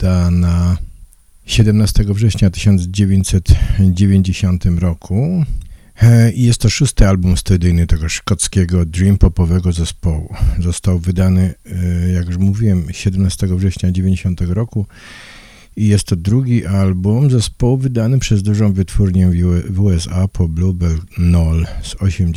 wydana 17 września 1990 roku. I jest to 6. album studyjny tego szkockiego dream popowego zespołu. Został wydany, jak już mówiłem, 17 września 1990 roku i jest to 2. album zespołu wydany przez dużą wytwórnię w USA po Bluebell Knoll z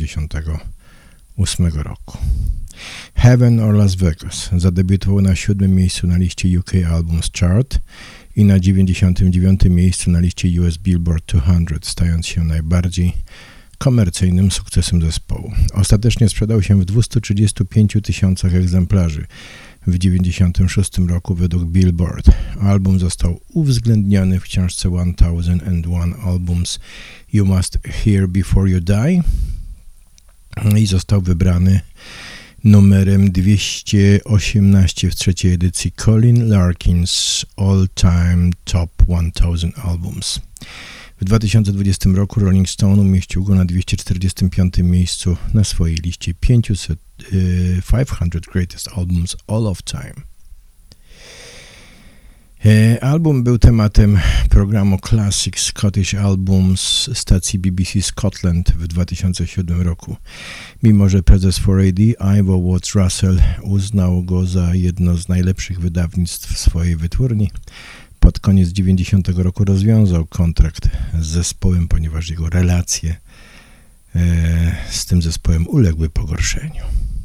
1988 roku. Heaven or Las Vegas zadebiutował na 7. miejscu na liście UK Albums Chart i na 99. miejscu na liście US Billboard 200, stając się najbardziej komercyjnym sukcesem zespołu. Ostatecznie sprzedał się w 235 000 egzemplarzy w 1996 roku według Billboard. Album został uwzględniony w książce 1001 Albums You Must Hear Before You Die i został wybrany numerem 218 w 3. edycji Colin Larkins All Time Top 1000 Albums. W 2020 roku Rolling Stone umieścił go na 245 miejscu na swojej liście 500 Greatest Albums All of Time. Album był tematem programu Classic Scottish Albums stacji BBC Scotland w 2007 roku. Mimo że prezes 4AD Ivo Watts Russell uznał go za jedno z najlepszych wydawnictw swojej wytwórni, pod koniec 90 roku rozwiązał kontrakt z zespołem, ponieważ jego relacje z tym zespołem uległy pogorszeniu.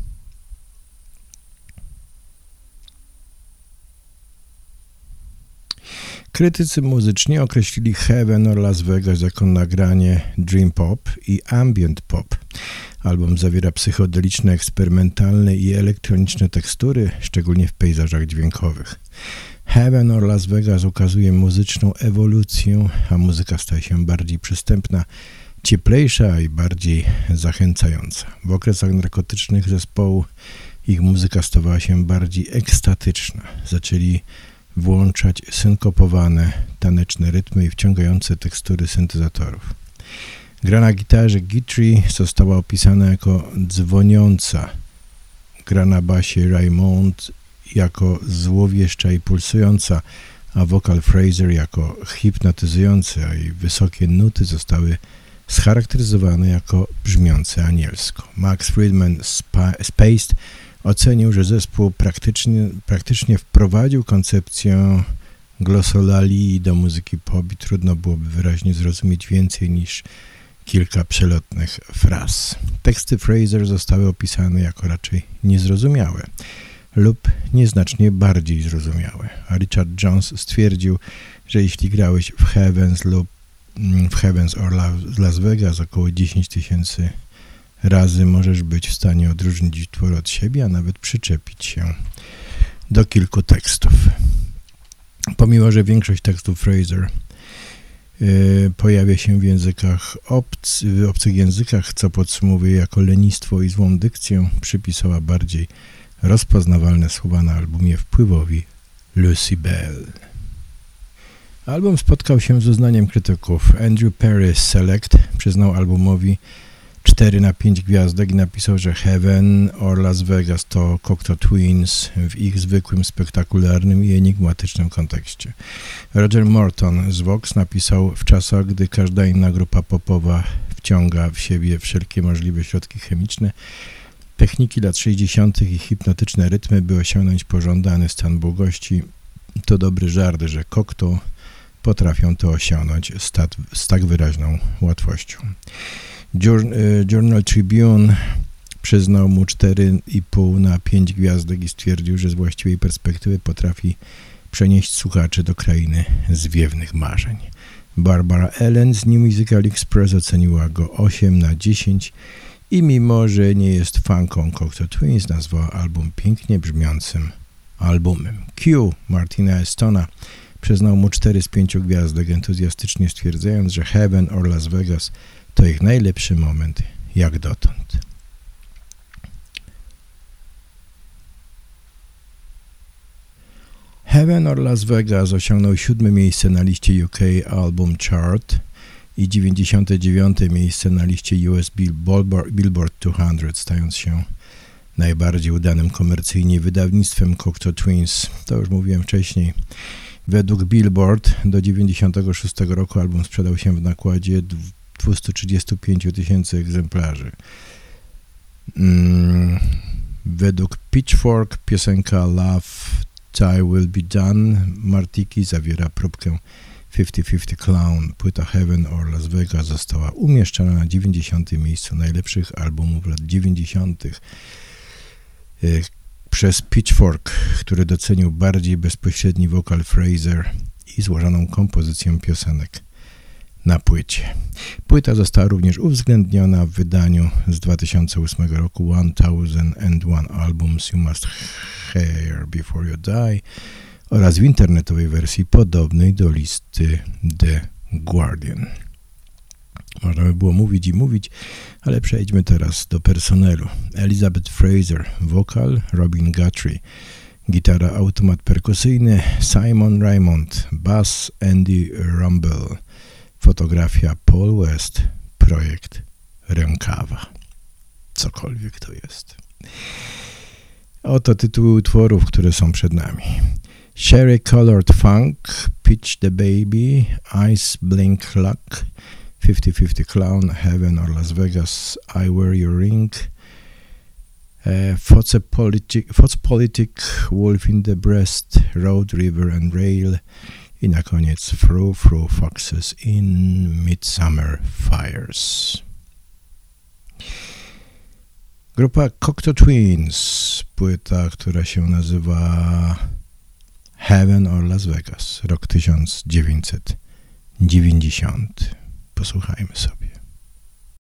Krytycy muzyczni określili Heaven or Las Vegas jako nagranie dream pop i ambient pop. Album zawiera psychodeliczne, eksperymentalne i elektroniczne tekstury, szczególnie w pejzażach dźwiękowych. Heaven or Las Vegas ukazuje muzyczną ewolucję, a muzyka staje się bardziej przystępna, cieplejsza i bardziej zachęcająca. W okresach narkotycznych zespołu ich muzyka stawała się bardziej ekstatyczna. Zaczęli włączać synkopowane, taneczne rytmy i wciągające tekstury syntezatorów. Gra na gitarze Guthrie została opisana jako dzwoniąca. Gra na basie Raymond jako złowieszcza i pulsująca, a wokal Fraser jako hipnotyzujący, a jej wysokie nuty zostały scharakteryzowane jako brzmiące anielsko. Max Friedman Spaced ocenił, że zespół praktycznie wprowadził koncepcję glosolalia do muzyki pop i trudno byłoby wyraźnie zrozumieć więcej niż kilka przelotnych fraz. Teksty Fraser zostały opisane jako raczej niezrozumiałe lub nieznacznie bardziej zrozumiałe, a Richard Jones stwierdził, że jeśli grałeś w Heavens or Las Vegas około 10 000 razy, możesz być w stanie odróżnić utwory od siebie, a nawet przyczepić się do kilku tekstów. Pomimo że większość tekstów Fraser pojawia się w językach w obcych językach, co podsumowuje jako lenistwo i złą dykcję, przypisała bardziej rozpoznawalne słowa na albumie wpływowi Lucy Bell. Album spotkał się z uznaniem krytyków. Andrew Perry Select przyznał albumowi 4 na 5 gwiazdek i napisał, że Heaven or Las Vegas to Cocteau Twins w ich zwykłym, spektakularnym i enigmatycznym kontekście. Roger Morton z Vox napisał: w czasach, gdy każda inna grupa popowa wciąga w siebie wszelkie możliwe środki chemiczne, techniki lat 60. i hipnotyczne rytmy, by osiągnąć pożądany stan błogości, to dobry żart, że Cocteau potrafią to osiągnąć z tak wyraźną łatwością. Journal Tribune przyznał mu 4,5 na 5 gwiazdek i stwierdził, że z właściwej perspektywy potrafi przenieść słuchaczy do krainy zwiewnych marzeń. Barbara Allen z New Musical Express oceniła go 8 na 10 i mimo, że nie jest fanką Cocteau Twins, nazwała album pięknie brzmiącym albumem. Q Martina Estona przyznał mu 4 z 5 gwiazdek, entuzjastycznie stwierdzając, że Heaven or Las Vegas to ich najlepszy moment jak dotąd. Heaven or Las Vegas osiągnął 7. miejsce na liście UK Album Chart i 99. miejsce na liście US Billboard 200, stając się najbardziej udanym komercyjnie wydawnictwem Cocteau Twins. To już mówiłem wcześniej. Według Billboard do 1996 roku album sprzedał się w nakładzie 235 000 egzemplarzy. Według Pitchfork piosenka Love Thy Will Be Done Martiki zawiera próbkę 50-50 Clown. Płyta Heaven or Las Vegas została umieszczona na 90. miejscu najlepszych albumów lat 90. przez Pitchfork, który docenił bardziej bezpośredni wokal Fraser i złożoną kompozycję piosenek na płycie. Płyta została również uwzględniona w wydaniu z 2008 roku 1001 Albums You Must Hear Before You Die oraz w internetowej wersji podobnej do listy The Guardian. Można by było mówić i mówić, ale przejdźmy teraz do personelu. Elizabeth Fraser, wokal, Robin Guthrie, gitara, automat perkusyjny, Simon Raymond, bass, Andy Rumble, fotografia Paul West, projekt Rękawa. Cokolwiek to jest. Oto tytuły utworów, które są przed nami. Cherry Colored Funk, Pitch the Baby, Ice Blink Luck, 50-50 Clown, Heaven or Las Vegas, I Wear Your Ring, Foot's Politic, Wolf in the Breast, Road, River and Rail i na koniec Through Foxes in Midsummer Fires. Grupa Cocteau Twins, płyta, która się nazywa Heaven or Las Vegas, rok 1990. Posłuchajmy sobie.